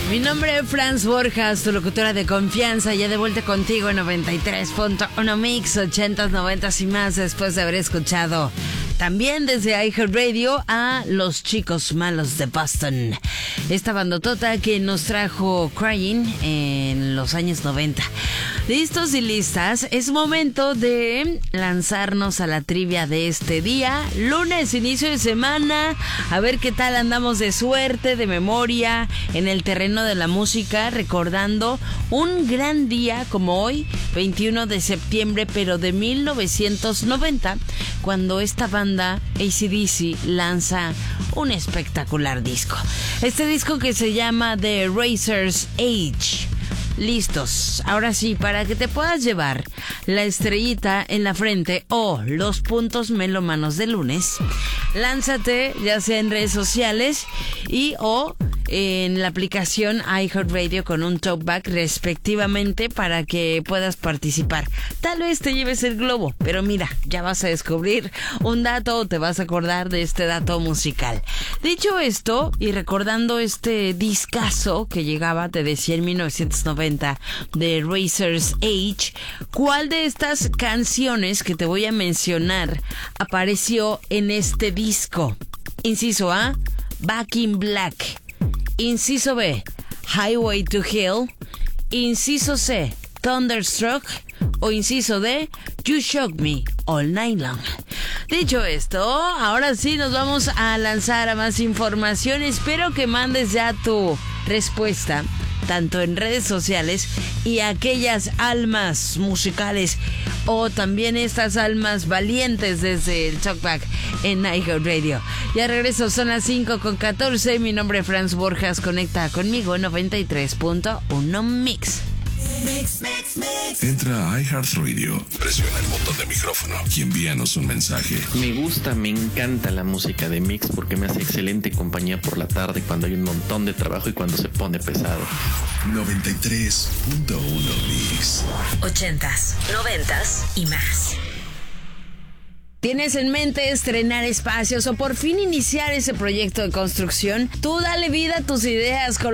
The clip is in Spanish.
Mi nombre es Franz Borjas, tu locutora de confianza, ya de vuelta contigo en 93.1 Mix, 80s, 90s y más, después de haber escuchado también desde iHeartRadio a Los Chicos Malos de Boston. Esta bandotota que nos trajo Crying en los años 90. ¿Listos y listas? Es momento de lanzarnos a la trivia de este día. Lunes, inicio de semana. A ver qué tal andamos de suerte, de memoria, en el terreno de la música, recordando un gran día como hoy, 21 de septiembre, pero de 1990, cuando esta banda AC/DC lanza un espectacular disco. Este disco que se llama The Razor's Edge. Listos, ahora sí, para que te puedas llevar la estrellita en la frente o los puntos melómanos de lunes, lánzate ya sea en redes sociales y o en la aplicación iHeartRadio con un talkback respectivamente para que puedas participar. Tal vez te lleves el globo, pero mira, ya vas a descubrir un dato o te vas a acordar de este dato musical. Dicho esto, y recordando este discazo que llegaba, te decía, en 1990, de Razor's Edge, ¿cuál de estas canciones que te voy a mencionar apareció en este disco? Inciso A, Back in Black. Inciso B, Highway to Hell. Inciso C, Thunderstruck. O inciso D, You Shock Me All Night Long. Dicho esto, ahora sí nos vamos a lanzar a más información. Espero que mandes ya tu respuesta, tanto en redes sociales y aquellas almas musicales o también estas almas valientes desde el Talkback en iHeartRadio. Ya regreso, son las 5:14. Mi nombre es Franz Borjas. Conecta conmigo en 93.1 Mix. Entra a iHeartRadio, presiona el botón de micrófono y envíanos un mensaje. Me encanta la música de Mix porque me hace excelente compañía por la tarde cuando hay un montón de trabajo y cuando se pone pesado. 93.1 Mix. 80s, 90s y más. ¿Tienes en mente estrenar espacios o por fin iniciar ese proyecto de construcción? Tú dale vida a tus ideas con